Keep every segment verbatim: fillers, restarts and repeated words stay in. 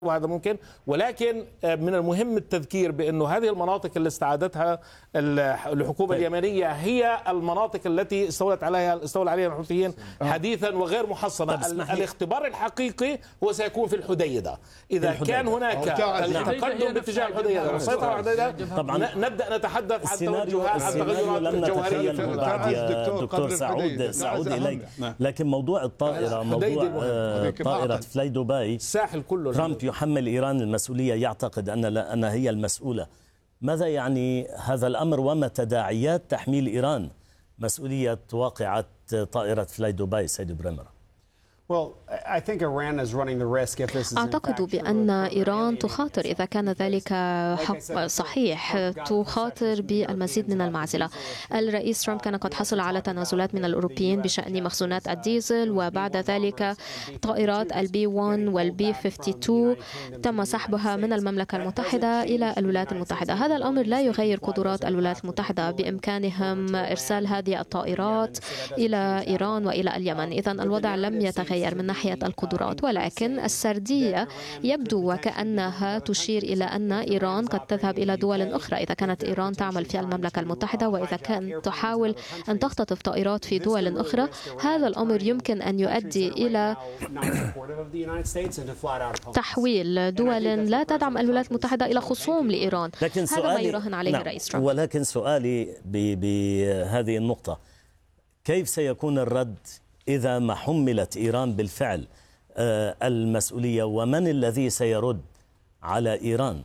وهذا ممكن، ولكن من المهم التذكير بأنه هذه المناطق اللي استعادتها الحكومة اليمنية هي المناطق التي استولت عليها استولى عليها الحوثيين حديثا وغير محصنة. الاختبار الحقيقي هو سيكون في الحديدة. إذا الحديدة. كان هناك تقدم باتجاه الحديدة والسيطرة على الحديدة طبعا نبدأ نتحدث عن توجهات التغيرات الجوهرية في بعد دكتور سعود سعود إليك. لكن موضوع الطائرة موضوع طائرة فلاي دبي الساحل كله ترامب يحمل إيران المسؤولية، يعتقد أن أنها هي المسؤولة. ماذا يعني هذا الأمر وما تداعيات تحميل إيران مسؤولية واقعة طائرة فلاي دبي سيد بريمر؟ أعتقد بأن إيران تخاطر إذا كان ذلك حق صحيح، تخاطر بالمزيد من المعزلة. الرئيس ترامب كان قد حصل على تنازلات من الأوروبيين بشأن مخزونات الديزل، وبعد ذلك طائرات البي واحد والبي اثنين وخمسين تم سحبها من المملكة المتحدة إلى الولايات المتحدة. هذا الأمر لا يغير قدرات الولايات المتحدة، بإمكانهم إرسال هذه الطائرات إلى إيران وإلى اليمن. إذن الوضع لم يتغير من ناحية القدرات، ولكن السردية يبدو وكأنها تشير إلى أن إيران قد تذهب إلى دول أخرى. إذا كانت إيران تعمل في المملكة المتحدة وإذا كانت تحاول أن تختطف طائرات في دول أخرى، هذا الأمر يمكن أن يؤدي إلى تحويل دول لا تدعم الولايات المتحدة إلى خصوم لإيران. لكن هذا ما يراهن عليه نعم. الرئيس ترامب. ولكن سؤالي بهذه النقطة، كيف سيكون الرد إذا ما حملت إيران بالفعل المسؤولية، ومن الذي سيرد على إيران؟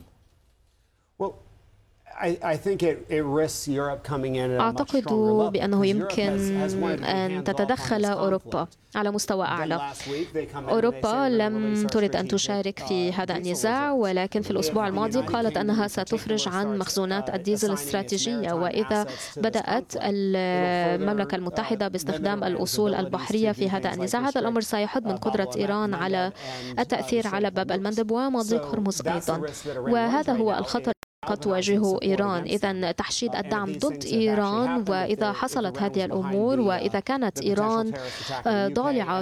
أعتقد بأنه يمكن أن تتدخل أوروبا على مستوى أعلى. أوروبا لم ترد أن تشارك في هذا النزاع، ولكن في الأسبوع الماضي قالت أنها ستفرج عن مخزونات الديزل الاستراتيجية. وإذا بدأت المملكة المتحدة باستخدام الأصول البحرية في هذا النزاع، هذا الأمر سيحد من قدرة إيران على التأثير على باب المندب ومضيق هرمز أيضا، وهذا هو الخطر قد تواجهه إيران. إذن تحشيد الدعم ضد إيران، وإذا حصلت هذه الأمور وإذا كانت إيران ضالعة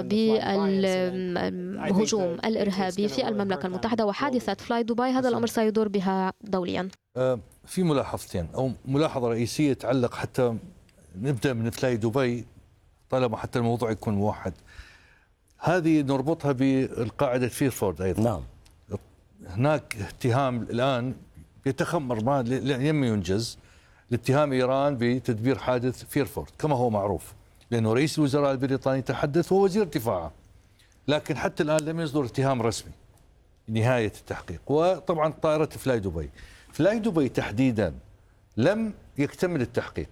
بالهجوم الإرهابي في المملكة المتحدة وحادثة فلاي دبي، هذا الأمر سيدور بها دوليا. في ملاحظتين أو ملاحظة رئيسية تعلق، حتى نبدأ من فلاي دبي طالما حتى الموضوع يكون موحد. هذه نربطها بالقاعدة فيرفورد أيضا. نعم. هناك اتهام الآن يتخمر ما لم ينجز لاتهام إيران بتدبير حادث فيرفورد كما هو معروف، لأنه رئيس الوزراء البريطاني تحدث ووزير دفاعه، لكن حتى الآن لم يصدر اتهام رسمي نهاية التحقيق. وطبعا طائرة فلاي دبي فلاي دبي تحديدا لم يكتمل التحقيق،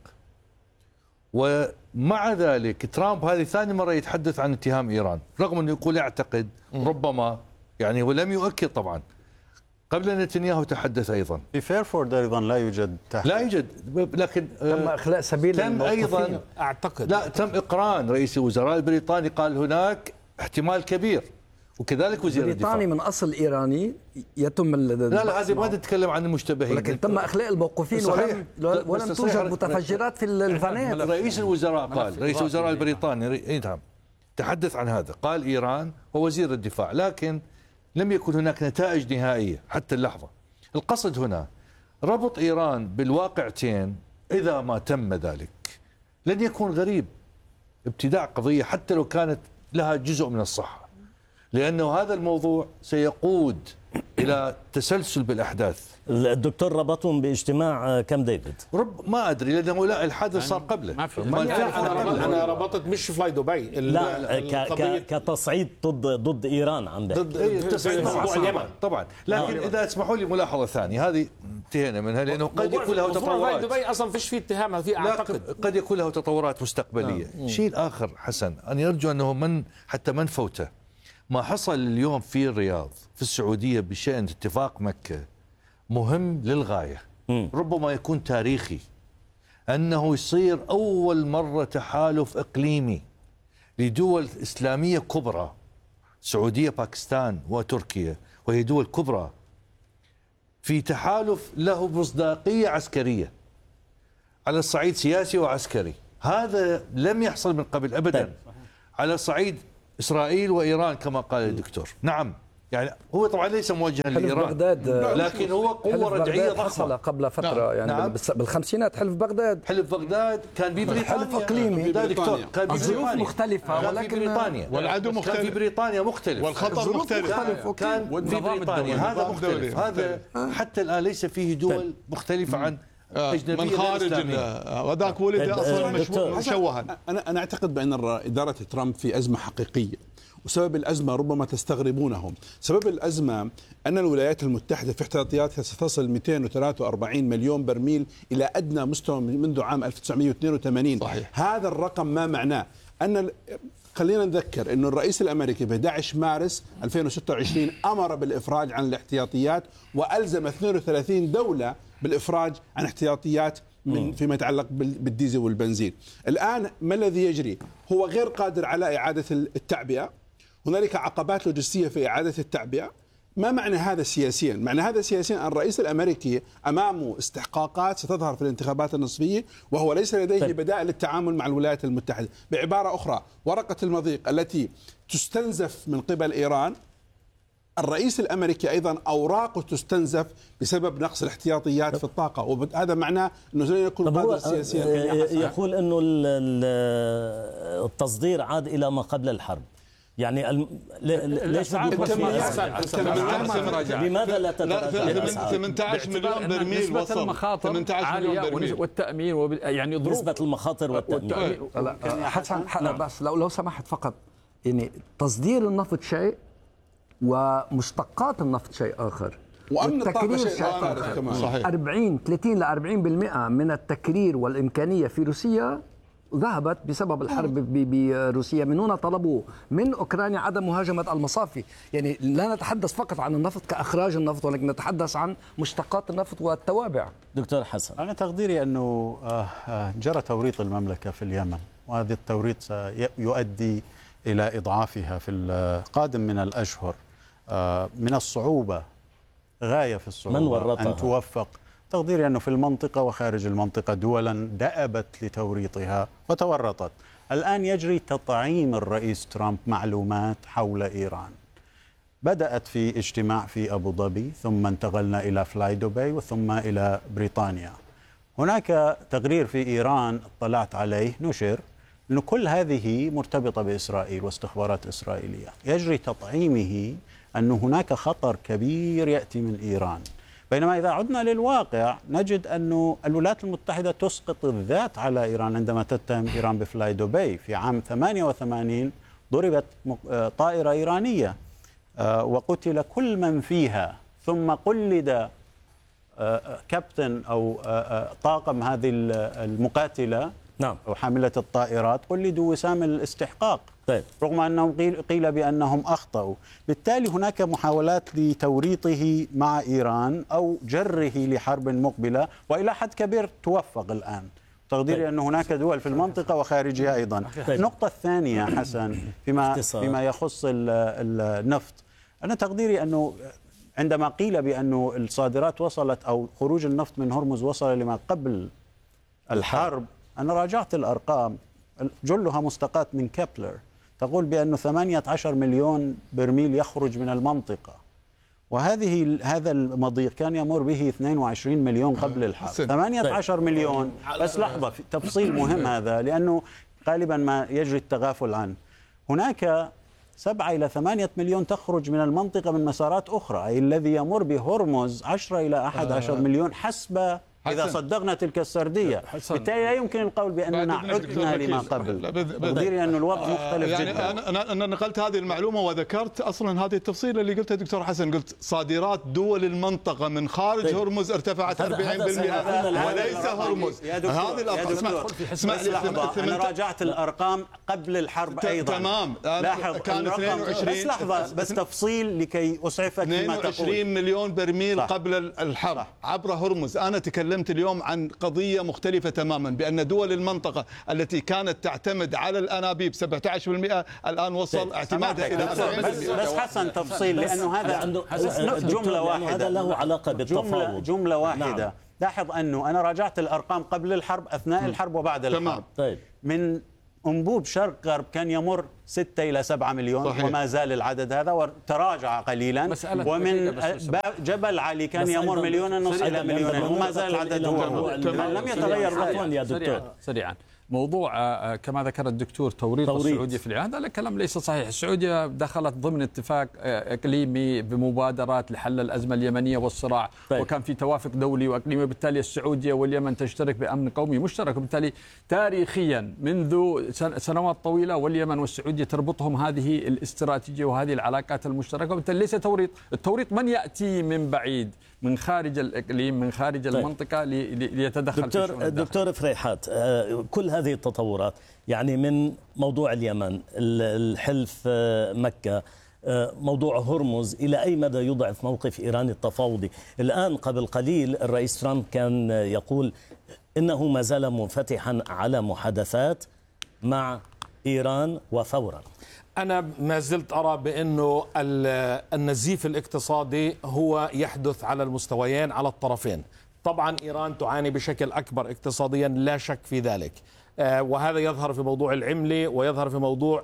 ومع ذلك ترامب هذه ثاني مرة يتحدث عن اتهام إيران، رغم أنه يقول يعتقد ربما يعني، ولم يؤكد. طبعا قبل نتنياهو تحدث أيضا في فيرفورد أيضا لا يوجد تحقيق. لا يوجد، لكن تم إخلاء سبيل تم أيضا أعتقد لا تم إقران رئيس الوزراء البريطاني، قال هناك احتمال كبير، وكذلك وزير الدفاع بريطاني من أصل إيراني يتم. لا لا هذه ما تتكلم عن المشتبهين، لكن تم إخلاء الموقوفين ولم, ولم توجد متفجرات في الفنادق. رئيس الوزراء قال، رئيس الوزراء البريطاني نعم تحدث عن هذا، قال إيران ووزير الدفاع، لكن لم يكن هناك نتائج نهائية حتى اللحظة. القصد هنا ربط إيران بالواقعتين، إذا ما تم ذلك لن يكون غريب ابتداع قضية حتى لو كانت لها جزء من الصحة، لأنه هذا الموضوع سيقود إلى تسلسل بالأحداث. الدكتور ربطهم باجتماع كام ديفيد؟ رب ما أدري، لأنه لا الحادث صار قبله. ما في أنا, أنا ربطت مش فلاي دبي، لا كتصعيد ضد ضد إيران عم بحكي. ضد تصعيد موضوع اليمن طبعا، لكن آه. إذا تسمحوا لي ملاحظة ثانية، هذه انتهينا منها لأنه قد يكون له تطورات. فلاي دبي أصلا فيش فيه اتهام في أعتقد، قد يكون له تطورات مستقبلية. آه. شيء آخر حسن، أنا يرجو أنه من حتى من فوته ما حصل اليوم في الرياض في السعودية بشأن اتفاق مكة مهم للغاية. م. ربما يكون تاريخي، أنه يصير أول مرة تحالف إقليمي لدول إسلامية كبرى، السعودية باكستان وتركيا، وهي دول كبرى، في تحالف له مصداقية عسكرية على الصعيد سياسي وعسكري. هذا لم يحصل من قبل أبدا. على صعيد إسرائيل وإيران كما قال الدكتور. نعم يعني هو طبعا ليس موجها لإيران، بغداد لكن هو قوة رجعية ضخمة حصل قبل فترة. نعم. يعني نعم. بالخمسينات حلف بغداد حلف بغداد كان ببريطانيا، حلف إقليمي دكتور كان الظروف مختلفة، ولكن بريطانيا والعدو مختلف، كان في بريطانيا مختلف، والخطر مختلف، كان في بريطانيا هذا مختلف. هذا حتى الآن ليس فيه دول مختلفة عن من خارج وذاك ولد اصلا مشوها. انا انا اعتقد بان اداره ترامب في ازمه حقيقيه، وسبب الازمه ربما تستغربونهم. سبب الازمه ان الولايات المتحده في احتياطياتها ستصل مئتين وثلاثة وأربعين مليون برميل الى ادنى مستوى منذ عام ألف وتسعمئة واثنين وثمانين. صحيح. هذا الرقم ما معناه ان خلينا نذكر انه الرئيس الامريكي ب أحد عشر مارس ألفين وستة وعشرين امر بالافراج عن الاحتياطيات، والزم اثنين وثلاثين دوله بالافراج عن احتياطيات من فيما يتعلق بالديزل والبنزين. الآن ما الذي يجري؟ هو غير قادر على إعادة التعبئة، هنالك عقبات لوجستية في إعادة التعبئة. ما معنى هذا سياسيا؟ معنى هذا سياسيا أن الرئيس الأمريكي أمامه استحقاقات ستظهر في الانتخابات النصفية، وهو ليس لديه طيب. بدائل للتعامل مع الولايات المتحدة. بعبارة أخرى، ورقة المضيق التي تستنزف من قبل إيران، الرئيس الأمريكي أيضا أوراقه تستنزف بسبب نقص الاحتياطيات في الطاقة، وهذا معناه أنه لن يكون قادر سياسيا. يقول أنه التصدير عاد إلى ما قبل الحرب. يعني الم... ليش لماذا لا تتراجع؟ ثمانية عشر مليون برميل وصل المخاطر ثمانية عشر مليون برميل والتأمين وب... يعني نسبة المخاطر والتأمين. حسن بس لو لو سمحت فقط، يعني تصدير النفط شيء ومشتقات النفط شيء آخر، وأمن الطاقة شيء آخر كمان. أربعين ثلاثين إلى أربعين بالمئة من التكرير والإمكانية في روسيا ذهبت بسبب الحرب بروسيا. من هنا طلبوا من أوكرانيا عدم مهاجمة المصافي. يعني لا نتحدث فقط عن النفط كأخراج النفط، ولكن نتحدث عن مشتقات النفط والتوابع. دكتور حسن، أنا تقديري أنه جرى توريط المملكة في اليمن، وهذا التوريط سيؤدي إلى إضعافها في القادم من الأشهر. من الصعوبة غاية في الصعوبة من ورطها؟ أن توفق. تقديري أنه في المنطقة وخارج المنطقة دولا دأبت لتوريطها وتورطت. الآن يجري تطعيم الرئيس ترامب معلومات حول إيران. بدأت في اجتماع في أبو ظبي، ثم انتقلنا إلى فلاي دبي، وثم إلى بريطانيا. هناك تقرير في إيران اطلعت عليه نشر أن كل هذه مرتبطة بإسرائيل واستخبارات إسرائيلية. يجري تطعيمه أن هناك خطر كبير يأتي من إيران. بينما إذا عدنا للواقع نجد أن الولايات المتحدة تسقط الذات على إيران عندما تتهم إيران بفلاي دبي. في عام ثمانية وثمانين ضربت طائرة إيرانية وقتل كل من فيها، ثم قلد كابتن أو طاقم هذه المقاتلة نعم وحاملة الطائرات قلدوا وسام الاستحقاق. طيب. رغم أنهم قيل, قيل بأنهم أخطأوا. بالتالي هناك محاولات لتوريطه مع إيران أو جره لحرب مقبلة، وإلى حد كبير توفق الآن. تقديري طيب. أن هناك دول في المنطقة وخارجها أيضا. طيب. النقطة الثانية حسن فيما, فيما يخص النفط، أنا تقديري أنه عندما قيل بأن الصادرات وصلت أو خروج النفط من هرمز وصل لما قبل الحرب، أنا راجعت الأرقام جلها مستقاة من كابلر تقول بأنه ثمانية عشر مليون برميل يخرج من المنطقة، وهذه هذا المضيق كان يمر به اثنين وعشرين مليون قبل الحرب. ثمانية عشر مليون. بس لحظة، تفصيل مهم هذا لأنه غالبا ما يجري التغافل عنه. هناك سبعة إلى ثمانية مليون تخرج من المنطقة من مسارات أخرى، أي الذي يمر بهرمز عشرة إلى أحد عشر مليون حسب إذا صدقنا تلك السردية. بالتالي لا يمكن القول بأننا عدنا لما قبل. تقديري أن الوضع مختلف يعني جدا. أنا أنا نقلت هذه المعلومة وذكرت أصلا هذه التفصيل اللي قلتها دكتور حسن. قلت صادرات دول المنطقة من خارج طيب. هرمز ارتفعت أربعين بالمئة وليس هرمز. هذه الأرقام. اسمع اسمع لحظة، أنا راجعت الأرقام قبل الحرب أيضا. تمام. لاحظ كان اثنين وعشرين. بس لحظة، بس تفصيل لكي أسعفك فيما تقول. اثنين وعشرين مليون برميل صح. قبل الحرب صح. عبر هرمز. أنا تكلمت اليوم عن قضية مختلفة تماما، بأن دول المنطقة التي كانت تعتمد على الأنابيب سبعة عشر بالمئة الآن وصل اعتمادها إلى أربعين بالمئة. بس حسن تفصيل لأنه هذا جملة واحدة، هذا له علاقة بالتفاوض. جملة واحدة. نعم. لاحظ أنه أنا راجعت الأرقام قبل الحرب، أثناء الحرب وبعد الحرب. طيب. من أنبوب شرق غرب كان يمر ستة إلى سبعة مليون صحيح. وما زال العدد هذا وتراجع قليلا، ومن جبل علي كان يمر مليون ونص إلى مليونين وما زال العدد هو لم يتغير ذلك. يا دكتور سريعا موضوع كما ذكر الدكتور توريط السعودية في العراق، هذا الكلام ليس صحيح. السعودية دخلت ضمن اتفاق إقليمي بمبادرات لحل الأزمة اليمنية والصراع طيب. وكان في توافق دولي وإقليمي، وبالتالي السعودية واليمن تشترك بأمن قومي مشترك، وبالتالي تاريخيا منذ سنوات طويلة واليمن والسعودية تربطهم هذه الاستراتيجية وهذه العلاقات المشتركة، وبالتالي ليس توريط. التوريط من يأتي من بعيد من خارج الإقليم من خارج طيب. المنطقة ليتدخل دكتور في شؤون الداخل. دكتور فريحات، كل هذه التطورات يعني من موضوع اليمن، الحلف مكة، موضوع هرمز، إلى أي مدى يضعف موقف إيران التفاوضي؟ الآن قبل قليل الرئيس ترامب كان يقول إنه ما زال منفتحا على محادثات مع إيران وفورا. أنا ما زلت أرى بأنه النزيف الاقتصادي هو يحدث على المستويين على الطرفين. طبعا إيران تعاني بشكل أكبر اقتصاديا لا شك في ذلك، وهذا يظهر في موضوع العملة ويظهر في موضوع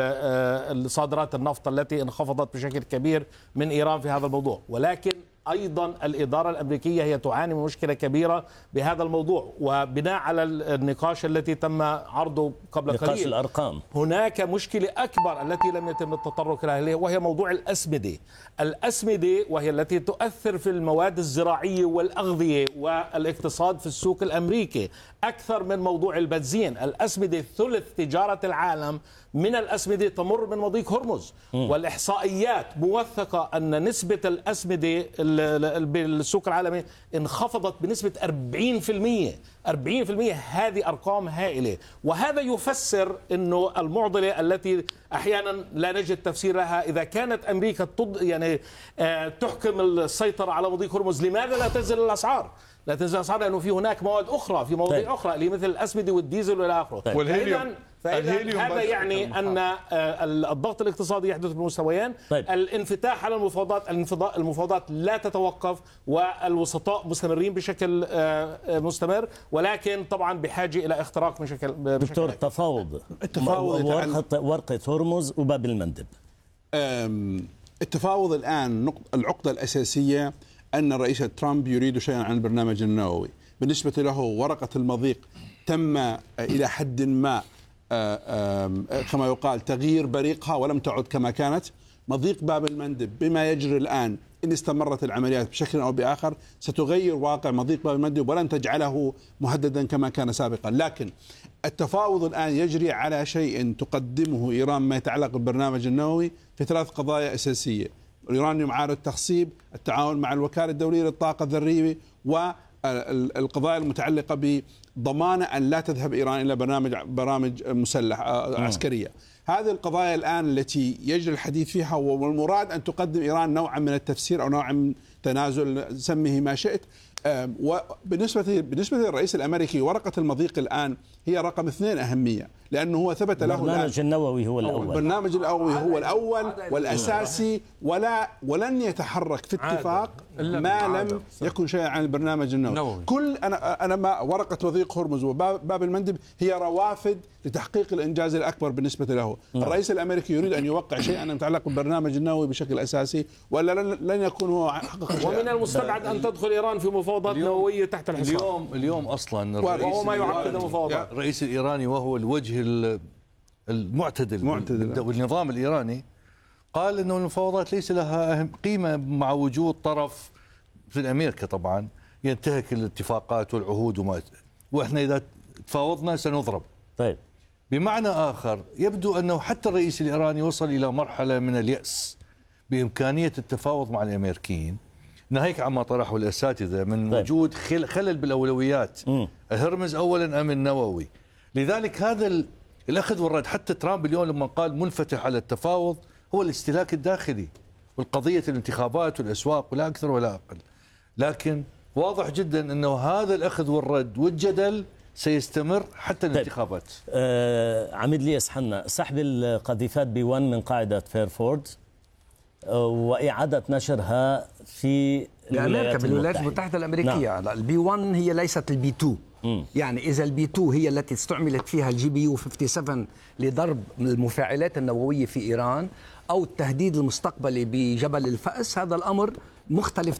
صادرات النفط التي انخفضت بشكل كبير من إيران في هذا الموضوع. ولكن أيضا الإدارة الأمريكية هي تعاني من مشكلة كبيرة بهذا الموضوع، وبناء على النقاش التي تم عرضه قبل نقاش قليل الأرقام هناك مشكلة أكبر التي لم يتم التطرق لها، وهي موضوع الأسمدة. الأسمدة وهي التي تؤثر في المواد الزراعية والأغذية والاقتصاد في السوق الأمريكي أكثر من موضوع البنزين. الأسمدة ثلث تجارة العالم من الأسمدة تمر من مضيق هرمز، والإحصائيات موثقة أن نسبة الأسمدة بالسوق العالمي انخفضت بنسبة أربعين بالمئة. أربعين بالمئة هذه أرقام هائلة، وهذا يفسر أنه المعضلة التي أحيانا لا نجد تفسير لها، إذا كانت أمريكا تض... يعني آه تحكم السيطرة على مضيق هرمز، لماذا لا تنزل الأسعار؟ لا تنزل الأسعار لأنه في هناك مواد أخرى في مواضيع طيب. أخرى اللي مثل الأسمدة والديزل والى آخره. طيب. والهيليوم هذا يعني أن الضغط الاقتصادي يحدث بمستويين طيب. الانفتاح على المفاوضات المفاوضات لا تتوقف، والوسطاء مستمرين بشكل مستمر، ولكن طبعا بحاجة إلى اختراق بشكل دكتور التفاوض التفاوض ورقة, ورقة هرمز وباب المندب. التفاوض الآن العقدة الأساسية أن الرئيس ترامب يريد شيئا عن البرنامج النووي. بالنسبة له ورقة المضيق تم إلى حد ما كما يقال تغيير بريقها ولم تعد كما كانت. مضيق باب المندب بما يجري الآن إن استمرت العمليات بشكل أو بآخر ستغير واقع مضيق باب المندب ولن تجعله مهددا كما كان سابقا. لكن التفاوض الآن يجري على شيء تقدمه إيران ما يتعلق بالبرنامج النووي في ثلاث قضايا أساسية: اليورانيوم عار التخصيب، التعاون مع الوكالة الدولية للطاقة الذرية، والقضايا المتعلقة بضمان أن لا تذهب إيران إلى برنامج برامج مسلح عسكرية. هذه القضايا الآن التي يجري الحديث فيها، والمراد أن تقدم إيران نوعا من التفسير أو نوعا من تنازل، سميه ما شئت. وبالنسبة بالنسبة للرئيس الأمريكي ورقة المضيق الآن هي رقم اثنين أهمية، لأنه هو ثبت له البرنامج النووي هو الأول البرنامج النووي هو الأول والأساسي، ولا ولن يتحرك في اتفاق ما لم يكن شيئا عن البرنامج النووي. كل أنا أنا ما ورقة وثيق هرمز وباب المندب هي روافد لتحقيق الإنجاز الأكبر بالنسبة له. الرئيس الأمريكي يريد أن يوقع شيئا يتعلق بالبرنامج النووي بشكل أساسي، ولا لن يكون هو حقق شيئا. ومن المستبعد أن تدخل إيران في مفاوضات نووية تحت الحصار. اليوم اليوم أصلا وهو ما يعقد المفاوضات. الرئيس الإيراني وهو الوجه المعتدل والنظام الإيراني قال إنه المفاوضات ليس لها قيمة مع وجود طرف في أمريكا طبعا ينتهك الاتفاقات والعهود وما، وإحنا إذا تفاوضنا سنضرب. طيب بمعنى آخر يبدو أنه حتى الرئيس الإيراني وصل إلى مرحلة من اليأس بإمكانية التفاوض مع الأمريكيين، ناهيك عما طرحه الأساتذة من طيب. وجود خلل بالأولويات، م. هرمز أولا أم النووي. لذلك هذا الأخذ والرد، حتى ترامب اليوم لما قال منفتح على التفاوض هو الاستهلاك الداخلي والقضية الانتخابات والأسواق ولا أكثر ولا أقل. لكن واضح جدا أنه هذا الأخذ والرد والجدل سيستمر حتى الانتخابات. طيب. آه عميد لياس حنا، سحب القذيفات بي واحد من قاعدة فيرفورد آه وإعادة نشرها في الولايات بالولايات المتحدة الأمريكية. نعم. البي واحد هي ليست البي اثنين. م. يعني إذا البي اثنين هي التي استعملت فيها الجي بي يو سبعة وخمسين لضرب المفاعلات النووية في إيران أو التهديد المستقبلي بجبل الفأس، هذا الأمر مختلف